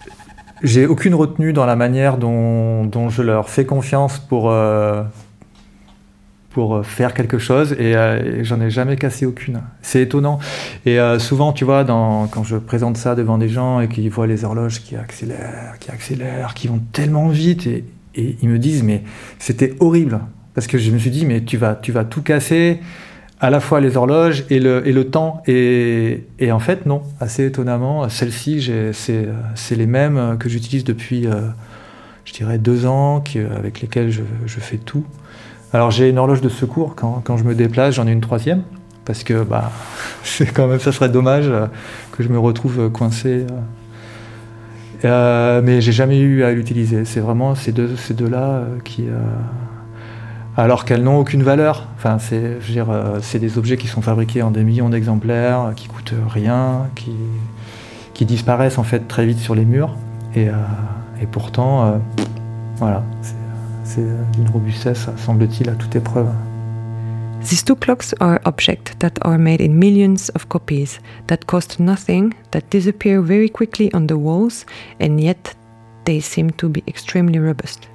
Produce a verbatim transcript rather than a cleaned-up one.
j'ai aucune retenue dans la manière dont, dont je leur fais confiance pour, euh, pour faire quelque chose et, euh, et j'en ai jamais cassé aucune. C'est étonnant. Et euh, souvent, tu vois, dans, quand je présente ça devant des gens et qu'ils voient les horloges qui accélèrent, qui accélèrent, qui vont tellement vite et, et ils me disent mais c'était horrible. Parce que je me suis dit mais tu vas, tu vas tout casser, à la fois les horloges et le, et le temps. Et, et en fait non, assez étonnamment, celles-ci j'ai, c'est, c'est les mêmes que j'utilise depuis euh, je dirais deux ans, qui, avec lesquelles je, je fais tout. Alors j'ai une horloge de secours quand, quand je me déplace, j'en ai une troisième, parce que bah, c'est quand même, ça serait dommage euh, que je me retrouve coincé. Euh, euh, mais j'ai jamais eu à l'utiliser. C'est vraiment ces deux, ces deux-là euh, qui, euh, alors qu'elles n'ont aucune valeur. Enfin, c'est, je veux dire, euh, c'est des objets qui sont fabriqués en des millions d'exemplaires, qui coûtent rien, qui, qui disparaissent en fait très vite sur les murs. Et, euh, et pourtant, euh, voilà. C'est, C'est d'une robustesse, semble-t-il, à toute épreuve. These two clocks are objects that are made in millions of copies, that cost nothing, that disappear very quickly on the walls, and yet they seem to be extremely robust.